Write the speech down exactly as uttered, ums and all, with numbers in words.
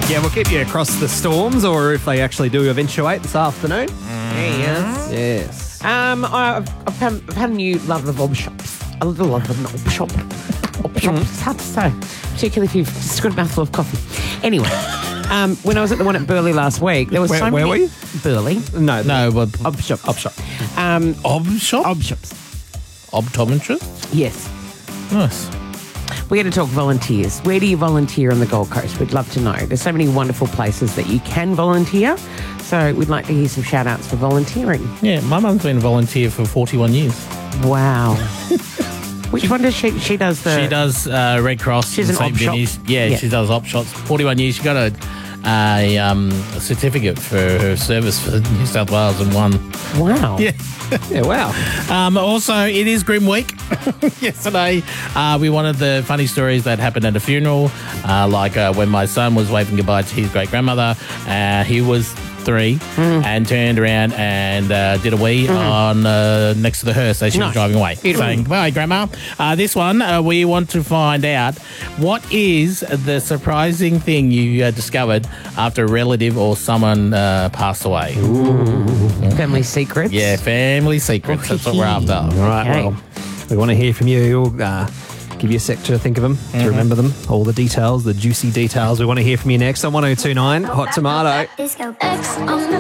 Yeah, we'll keep you across the storms, or if they actually do eventuate this afternoon. Yes. Yes. Um, I've, I've, had, I've had a new love of ob shops. I love of an ob shop. Ob shop, it's hard to say, particularly if you've just got a mouthful of coffee. Anyway, um, when I was at the one at Burleigh last week, there was Where- so where many... were you? Burleigh. No, No, but Ob shop. Op shop. Um, ob shop? ob shops. Optometrist? Yes. Nice. We're going to talk volunteers. Where do you volunteer on the Gold Coast? We'd love to know. There's so many wonderful places that you can volunteer. So we'd like to hear some shout outs for volunteering. Yeah, my mum's been a volunteer for forty-one years. Wow. Which one does she? She does the. She does uh, Red Cross. She's in an op Saint shop? Vinny's. Yeah, Yeah. she does op shops. forty-one years. She got a, a, um, a certificate for her service for New South Wales and won. Wow. Yeah. Yeah, wow. Um, also, it is Grim Week. Yesterday, uh, we wanted the funny stories that happened at a funeral, uh, like uh, when my son was waving goodbye to his great grandmother. Uh, he was three Mm. and turned around and uh, did a wee on uh, next to the hearse as she was Nice. driving away, Beautiful. saying, "Bye, Grandma." Uh, this one, uh, we want to find out what is the surprising thing you uh, discovered after a relative or someone uh, passed away. Family secrets. Yeah, family secrets. That's what we're after. All right, Okay. well, we want to hear from you. We'll uh, give you a sec to think of them, to remember them, all the details, the juicy details. We want to hear from you next on one oh two nine Hot Tomato. Disco X on the